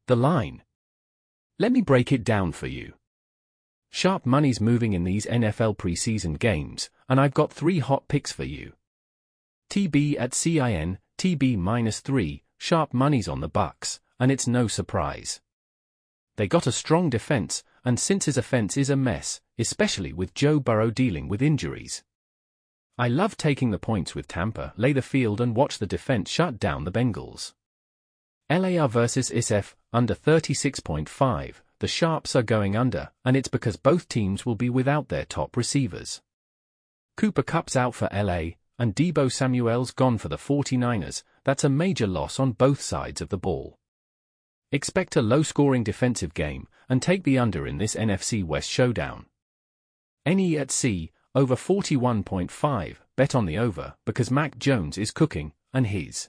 The line. Let me break it down for you. Sharp money's moving in these NFL preseason games, and I've got 3 hot picks for you. TB at CIN, TB -3, sharp money's on the Bucks, and it's no surprise. They got a strong defense, and Cincy's offense is a mess, especially with Joe Burrow dealing with injuries. I love taking the points with Tampa. Lay the field and watch the defense shut down the Bengals. LAR versus SF, under 36.5, the Sharps are going under, and it's because both teams will be without their top receivers. Cooper Kupp's out for LA, and Deebo Samuel's gone for the 49ers. That's a major loss on both sides of the ball. Expect a low-scoring defensive game, and take the under in this NFC West showdown. NE at C, over 41.5, bet on the over, because Mac Jones is cooking, and his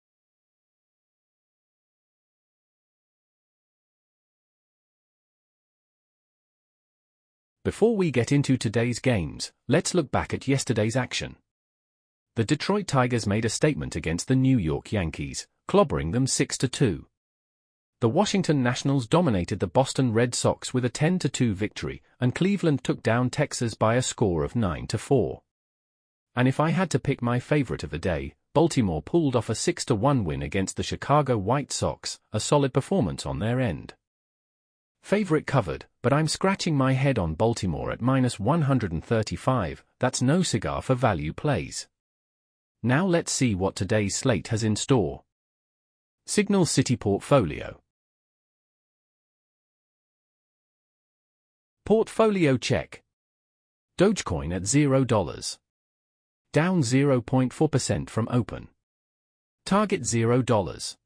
Before we get into today's games, let's look back at yesterday's action. The Detroit Tigers made a statement against the New York Yankees, clobbering them 6-2. The Washington Nationals dominated the Boston Red Sox with a 10-2 victory, and Cleveland took down Texas by a score of 9-4. And if I had to pick my favorite of the day, Baltimore pulled off a 6-1 win against the Chicago White Sox, a solid performance on their end. Favorite covered, but I'm scratching my head on Baltimore at -135, that's no cigar for value plays. Now let's see what today's slate has in store. Signal City Portfolio. Portfolio check. Dogecoin at $0. Down 0.4% from open. Target $0.